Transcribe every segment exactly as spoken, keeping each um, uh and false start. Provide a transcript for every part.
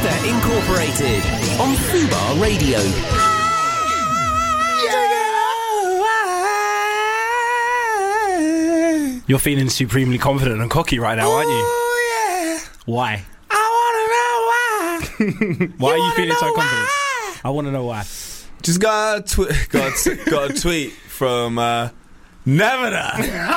Manchester Incorporated on Fubar Radio. You're feeling supremely confident and cocky right now, aren't you? Oh, yeah. Why? I want to know why. Why You are you feeling so wanna know confident? why? I want to know why. Just got a, tw- got, a t- got a tweet from uh, Nevada.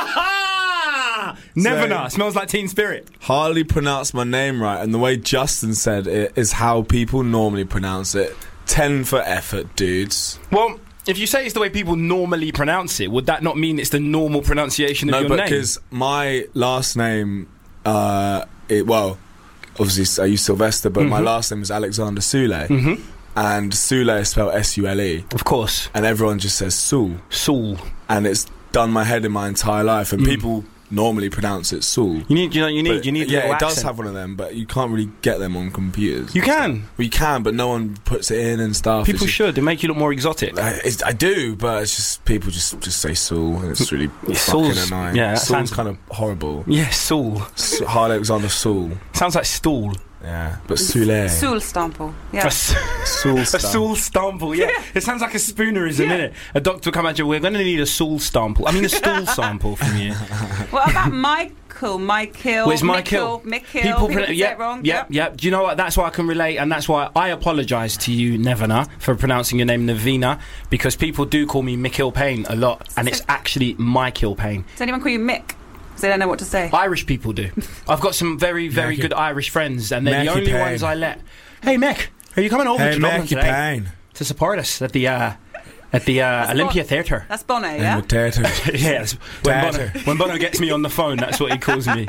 Nevena smells like Teen Spirit. Hardly pronounced my name right, and the way Justin said it is how people normally pronounce it. ten for effort, dudes. Well, if you say it's the way people normally pronounce it, would that not mean it's the normal pronunciation of No, your but name? because my last name, uh, it, well, obviously I use Sylvester, but mm-hmm. my last name is Alexander Sule. Mm-hmm. And Sule is spelled S U L E. Of course. And everyone just says Sul. Sul. And it's done my head in my entire life. And Mm. people normally pronounce it Sul. You need, you know, you need, But you need. a yeah, little it does accent. have one of them, but you can't really get them on computers. You can. Well, you can, but no one puts it in and stuff. People It's just- should. They make you look more exotic. I, it's, I do, but it's just people just, just say Sul, and it's really Yeah, fucking Sul's- annoying. yeah, that Sul's sounds- kind of horrible. Yeah, Sul. S- Harley Alexander Sul. Sounds like stool. Yeah, but Sule. Solstample. Yeah. A, s- Sul a stool stample, yeah. It sounds like a spoonerism, Yeah. innit? A doctor will come at you, we're going to need a stool sample. I mean, a stool sample from you. What about Michael? Michael. Well, it's Michael. Michael. Michael. People, People pronoun- say yeah, it wrong. yeah, yeah. Do you know what? That's why I can relate, and that's why I apologise to you, Nevena, for pronouncing your name Navina, because people do call me Michael Payne a lot, and it's actually Michael Payne. Does anyone call you Mick? Because they don't know what to say. Irish people do. I've got some very, very Mickey. good Irish friends, and they're the Mickey only Payne. ones I let. Hey, Mick, are you coming over Hey, to Dublin Mickey today Payne. to support us at the uh, at the uh, Olympia Bon- Theatre? That's Bono, yeah? And potato. Yes. When Bono, Theatre. when Bono gets me on the phone, that's what he calls me.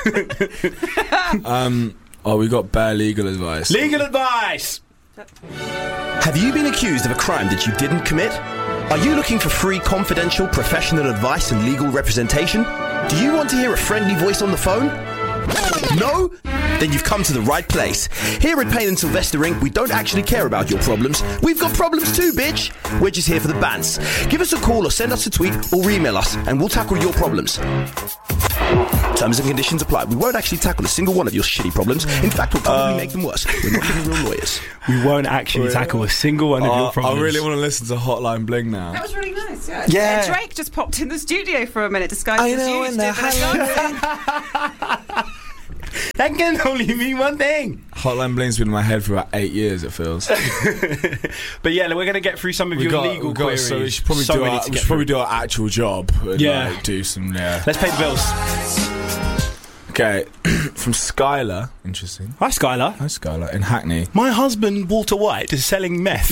um, oh, we got bare legal advice. Legal advice. Have you been accused of a crime that you didn't commit? Are you looking for free, confidential, professional advice and legal representation? Do you want to hear a friendly voice on the phone? No? Then you've come to the right place. Here at Payne and Sylvester Incorporated, we don't actually care about your problems. We've got problems too, bitch. We're just here for the bants. Give us a call or send us a tweet or email us and we'll tackle your problems. Terms and conditions apply. We won't actually tackle a single one of your shitty problems. In fact, we'll probably Um, make them worse. We're not even real lawyers. We won't actually tackle a single one of Oh, your problems. I really want to listen to Hotline Bling now. That was really nice, yeah. Yeah. Uh, Drake just popped in the studio for a minute, disguised I as know, you. and to the do the dancing. That can only mean one thing. Hotline Bling's been in my head for about eight years, it feels. But yeah, we're going to get through some of we your got, legal we got, queries. so we should probably, So do, many our, to we get should probably through. do our actual job and Yeah. like, do some, yeah. Let's pay the bills. Okay, from Skylar, interesting. Hi, Skylar. Hi, Skylar, in Hackney. My husband, Walter White, is selling meth.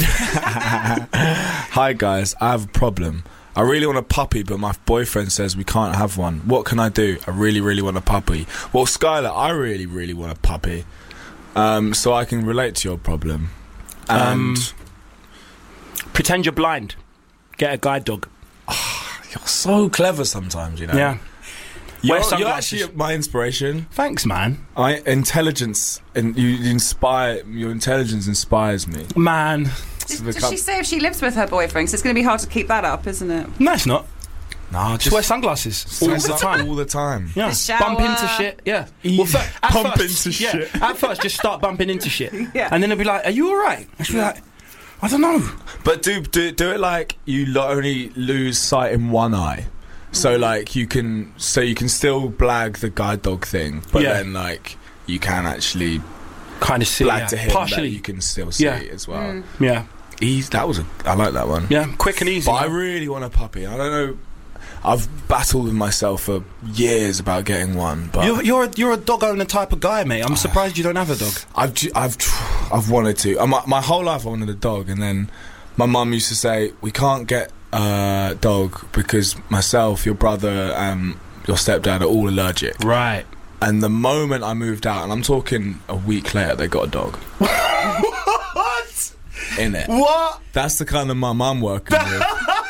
Hi, guys, I have a problem. I really want a puppy, but my boyfriend says we can't have one. What can I do? I really, really want a puppy. Well, Skylar, I really, really want a puppy. Um, so I can relate to your problem. And Um, Pretend you're blind. Get a guide dog. you're so clever sometimes, you know. Yeah. You're, Wear you're sunglasses. actually my inspiration. Thanks, man. I intelligence and you, you inspire. Your intelligence inspires me. Man. To Does become- she say if she lives with her boyfriend? So it's going to be hard to keep that up, isn't it? No, it's not. No, Just wear sunglasses all the time. All the time. Yeah. The shower. Bump into shit. Yeah. Well, fir- at Bump first, into yeah, shit. At first, just start bumping into shit. Yeah. And then it'll be like, are you alright? And she'll be like, I don't know. But do do do it like you lo- only lose sight in one eye. So like you can so you can still blag the guide dog thing, but Yeah. then like you can actually Kind of see. blag Yeah. to him Partially. that you can still see Yeah. it as well. Yeah. Easy, that was a I like that one. Yeah. Quick and easy. But I really want a puppy. I don't know. I've battled with myself for years about getting one, but You're you're a, you're a dog owner type of guy, mate. I'm surprised you don't have a dog. I've ju- I've tr- I've wanted to. Uh, my, my whole life I wanted a dog, and then my mum used to say we can't get a dog because myself, your brother, and your stepdad are all allergic. Right. And the moment I moved out, and I'm talking a week later, they got a dog. What? In it. What? That's the kind of mum I'm working with.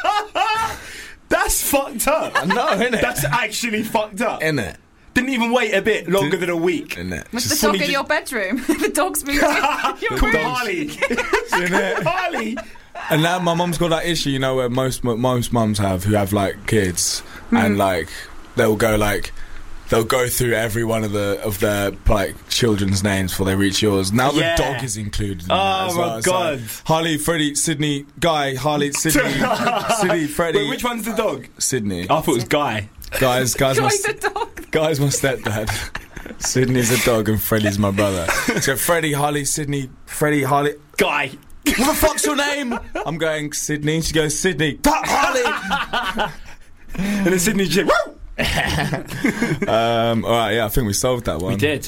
That's fucked up. No, innit? That's actually fucked up. In it. Didn't even wait a bit longer Did- than a week. In it. Was Just the dog fully in just- your bedroom? The dog's moved in your Called room. Harley. in it. Harley. And now my mum's got that issue, you know, where most most mums have who have like kids, Hmm. and like they'll go like. they'll go through every one of the of their like children's names before they reach yours. Now the Yeah. dog is included in Oh that as my well. It's like, God. Harley, Freddie, Sydney, Guy, Harley, Sydney, Sydney, Freddie, Wait, which one's the dog? Sydney. I thought it was Guy. Guys, guys, my, Join the dog. Guy's my stepdad. Sydney's a dog and Freddie's my brother. So Freddie, Harley, Sydney, Freddie, Harley. Guy. What the fuck's your name? I'm going Sydney. She goes Sydney. Fuck Harley. And then Sydney Jim. um, all right, yeah, I think we solved that one. We did.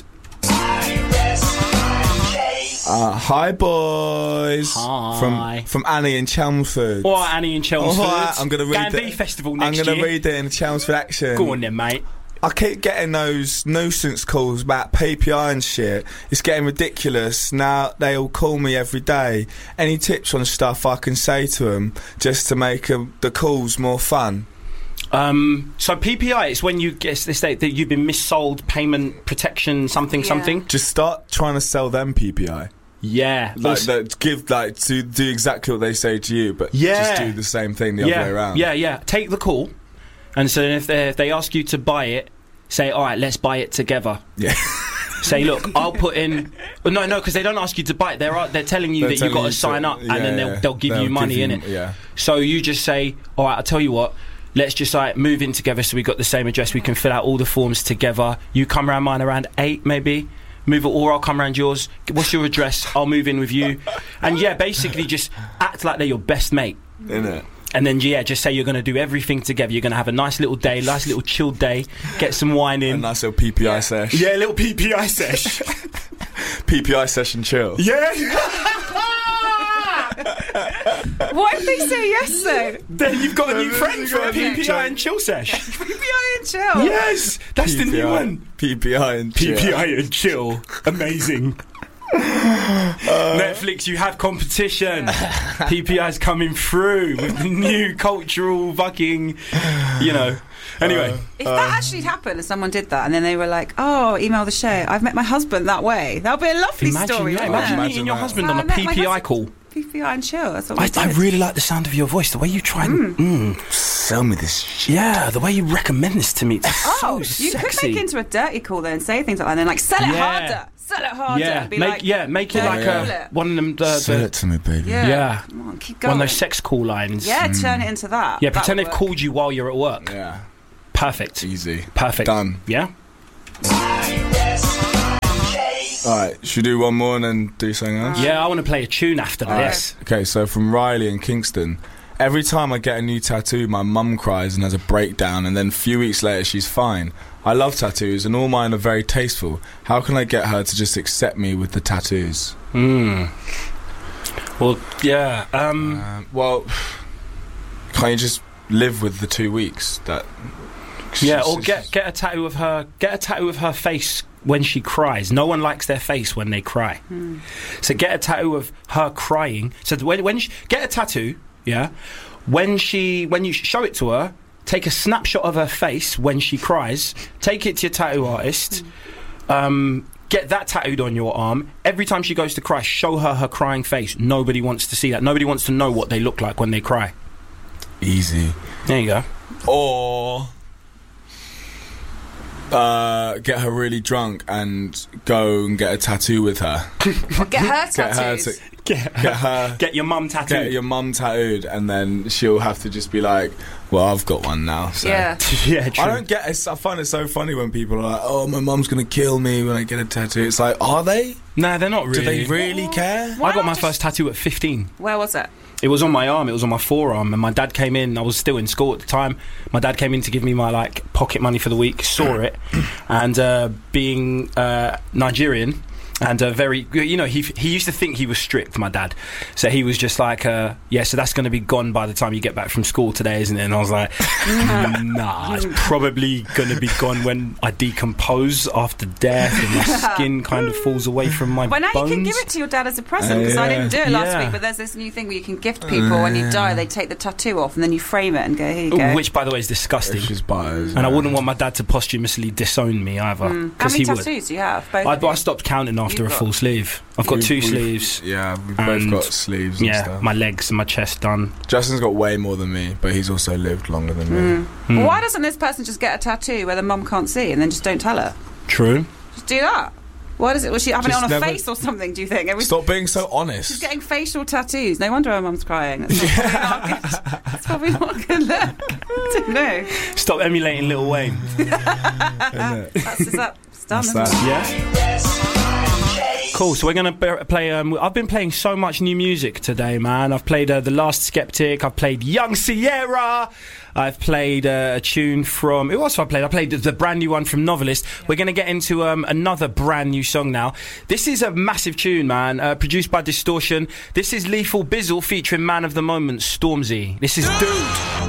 Uh, hi, boys. Hi. From from Annie in Chelmsford. All right, Annie in Chelmsford. All right, I'm going to read Gambie it. Festival next I'm going to year. read it in Chelmsford accent. Go on then, mate. I keep getting those nuisance calls about P P I and shit. It's getting ridiculous. Now they all call me every day. Any tips on stuff I can say to them just to make 'em- the calls more fun? Um, so P P I is when you guess they say that you've been missold payment protection something Yeah. something. Just start trying to sell them P P I. Yeah. Like Also- that, give like to do exactly what they say to you, but Yeah. just do the same thing the yeah, other way around. Yeah, yeah. Take the call, and so if they if they ask you to buy it, say, all right, let's buy it together. Yeah. Say, look, I'll put in. Well, no, no, because they don't ask you to buy it. They're they're telling you They're that you've telling got to you sign to- up, yeah, and then they'll yeah. they'll give They'll you money give in you- it. yeah. So you just say, all right, I'll tell you what. Let's just like move in together, so we got the same address. We can fill out all the forms together. You come around mine around eight, maybe. Move it, or I'll come around yours. What's your address? I'll move in with you. And yeah, basically just act like they're your best mate. Innit? And then yeah, just say you're going to do everything together. You're going to have a nice little day, nice little chilled day. Get some wine A in. nice little P P I Yeah. sesh. Yeah, a little P P I sesh. P P I session chill. Yeah. What if they say yes though? Then you've got a new Then friend you've for got a a new P P I and chill sesh. P P I and chill. Yes, that's the P P I new one. P P I and chill. P P I and chill. Amazing. Netflix, you have competition. P P I's coming through with the new cultural fucking, you know. Anyway, If that actually happened and someone did that and then they were like, oh, email the show, I've met my husband that way. That would be a lovely imagine, story. yeah, wouldn't imagine it? Imagine meeting your that. husband So on I a met my P P I husband. call. P P I and chill. That's what I, we did. I really like the sound of your voice, the way you try and. Mm. Sell me this shit. Yeah, the way you recommend this to me. It's Oh, so you sexy. could make into a dirty call then and say things like that and then like, sell it Yeah. harder. Sell it harder. yeah, Be make like, yeah, make it yeah, like yeah. a one of them. The, Sell the, it to me, baby. Yeah. Yeah. Come on, keep going. one of those sex call lines. Yeah, turn it into that. Yeah, That pretend would they've work. called you while you're at work. Yeah. Perfect. Easy. Perfect. Done. Yeah. Alright, should we do one more and then do something else? Yeah, I want to play a tune after Alright. this. Okay, so from Riley in Kingston. Every time I get a new tattoo, my mum cries and has a breakdown, and then a few weeks later, she's fine. I love tattoos, and all mine are very tasteful. How can I get her to just accept me with the tattoos? Hmm. Well, yeah. Um. Um, well, can't you just live with the two weeks? That Yeah, she's- or get get a tattoo of her. Get a tattoo of her face when she cries. No one likes their face when they cry. So get a tattoo of her crying. So when when she, get a tattoo, yeah. When she when you show it to her, take a snapshot of her face when she cries. Take it to your tattoo artist. Um, get that tattooed on your arm. Every time she goes to cry, show her her crying face. Nobody wants to see that. Nobody wants to know what they look like when they cry. Easy. There you go. Or uh, get her really drunk and go and get a tattoo with her. Or get her Get her tattoos. to Get, get her get your mum tattooed. get your mum tattooed, and then she'll have to just be like, "Well, I've got one now." So. Yeah. yeah, true. I don't get it. I find it so funny when people are like, "Oh, my mum's gonna kill me when I get a tattoo." It's like, are they? Nah, they're not really. Do they really care? Why I got not my just- first tattoo at fifteen. Where was it? It was on my arm. It was on my forearm, and my dad came in. I was still in school at the time. My dad came in to give me my like pocket money for the week. Saw it, and uh, being uh, Nigerian. And uh, very, you know, he he used to think he was strict, my dad. So he was just like, uh, yeah, so that's going to be gone by the time you get back from school today, isn't it? And I was like, nah, it's probably going to be gone when I decompose after death and my skin kind of falls away from my Well, now bones. you can give it to your dad as a present because I didn't do it last Yeah. week. But there's this new thing where you can gift people when you die. They take the tattoo off and then you frame it and go, here you go. Which, by the way, is disgusting. It's just butters. And I wouldn't want my dad to posthumously disown me either. How Because many he would. tattoos do you have? Both. I, of you? I stopped counting after You've a got- full sleeve. I've got We've- 2 we've- sleeves. Yeah, we've And- both got sleeves and Yeah, stuff. my legs and my chest done. Justin's got way more than me, but he's also lived longer than me. Hmm. Well, why doesn't this person just get a tattoo where the mum can't see and then just don't tell her? True. Just do that. Why does it? Was she having Just it on her never- face or something? Do you think? Every, Stop being so She's honest. getting facial tattoos. No wonder her mum's crying. That's probably, not good. That's probably not a good look. I don't know. Stop emulating Lil Wayne. That's just that. It's done, That's isn't that. it? Yeah. Cool. So we're gonna be- play. Um, I've been playing so much new music today, man. I've played uh, The Last Skeptic. I've played Young Sierra. I've played uh, a tune from. Who else have I played? I played the brand new one from Novelist. We're gonna get into um, another brand new song now. This is a massive tune, man. Uh, produced by Distortion. This is Lethal Bizzle featuring Man of the Moment, Stormzy. This is Dude.